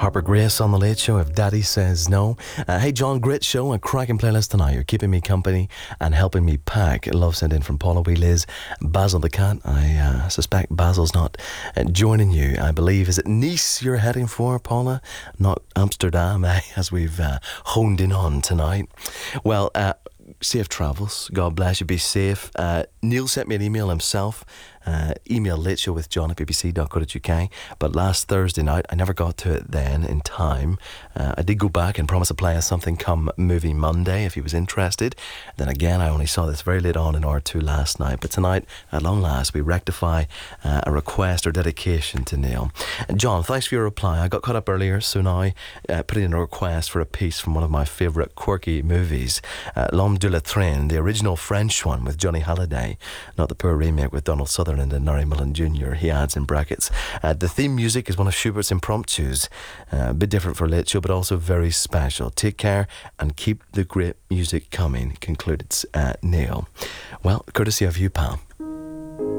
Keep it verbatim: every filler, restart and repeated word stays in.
Harper Grace on The Late Show, If Daddy Says No. Uh, hey John, great show, a cracking playlist tonight. You're keeping me company and helping me pack. Love sent in from Paula Wee Liz. Basil the cat, I uh, suspect Basil's not uh, joining you, I believe. Is it Nice you're heading for, Paula? Not Amsterdam, eh, as we've uh, honed in on tonight. Well, uh, safe travels. God bless you. Be safe. Uh, Neil sent me an email himself. Uh, email lateshowwithjohn at b b c dot co dot u k. But last Thursday night, I never got to it then in time. Uh, I did go back and promise to play us something come movie Monday if he was interested. Then again, I only saw this very late on in R two last night. But tonight, at long last, we rectify uh, a request or dedication to Neil. And John, thanks for your reply. I got caught up earlier, so now uh, putting in a request for a piece from one of my favourite quirky movies, uh, L'Homme de la Train, the original French one with Johnny Hallyday, not the poor remake with Donald Sutherland and Larry Mullen Junior He adds in brackets. Uh, the theme music is one of Schubert's impromptus, uh, a bit different for Late Show, but also very special. Take care and keep the great music coming, concluded uh, Neil. Well, courtesy of you, pal.